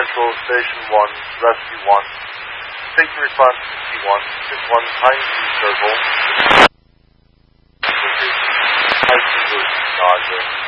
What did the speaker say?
Central, Station 1, Rescue 1. Station response to T1 is 1 Pine View Circle. Location, High Nausea.